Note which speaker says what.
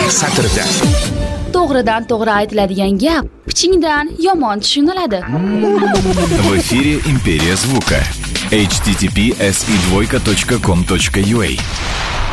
Speaker 1: satrda.
Speaker 2: To'g'ridan to'g'ri aytiladigan gap pichingdan yomon tushuniladi.
Speaker 3: В эфире «Империя звука». https://com.ua